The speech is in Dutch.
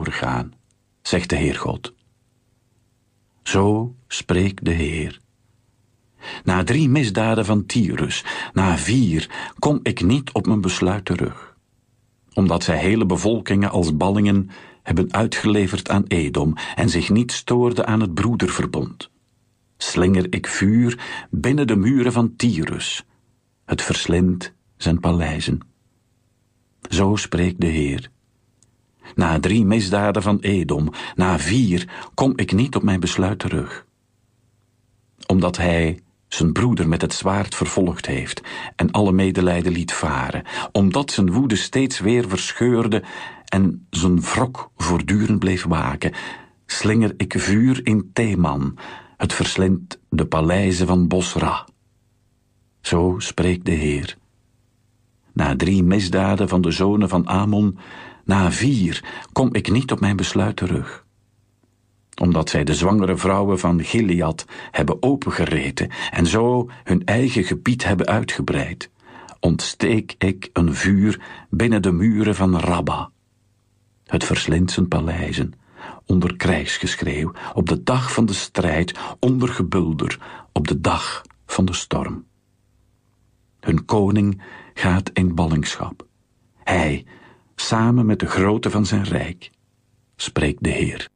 verloren gaan, zegt de Heer God. Zo spreekt de Heer. Na 3 misdaden van Tyrus, na 4, kom ik niet op mijn besluit terug. Omdat zij hele bevolkingen als ballingen hebben uitgeleverd aan Edom en zich niet stoorden aan het broederverbond. Slinger ik vuur binnen de muren van Tyrus. Het verslindt zijn paleizen. Zo spreekt de Heer. Na 3 misdaden van Edom, na 4, kom ik niet op mijn besluit terug. Omdat hij zijn broeder met het zwaard vervolgd heeft en alle medelijden liet varen, omdat zijn woede steeds weer verscheurde en zijn wrok voortdurend bleef waken, slinger ik vuur in Teman, het verslindt de paleizen van Bosra. Zo spreekt de Heer. Na 3 misdaden van de zonen van Ammon, na 4, kom ik niet op mijn besluit terug. Omdat zij de zwangere vrouwen van Gilead hebben opengereten en zo hun eigen gebied hebben uitgebreid, ontsteek ik een vuur binnen de muren van Rabba. Het verslindt zijn paleizen, onder krijgsgeschreeuw, op de dag van de strijd, onder gebulder, op de dag van de storm. Hun koning gaat in ballingschap. Hij, samen met de grootte van zijn rijk, spreekt de Heer.